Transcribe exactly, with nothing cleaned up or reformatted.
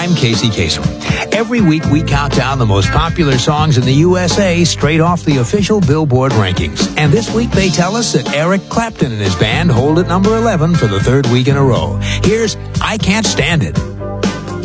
I'm Casey Kasem. Every week we count down the most popular songs in the U S A straight off the official Billboard rankings. And this week they tell us that Eric Clapton and his band hold at number eleven for the third week in a row. Here's I Can't Stand It.